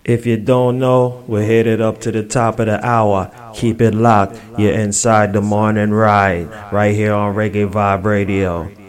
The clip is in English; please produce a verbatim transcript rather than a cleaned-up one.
If you don't know, we're headed up to the top of the hour. Keep it locked. You're inside the morning ride, right here on Reggae Vibe Radio.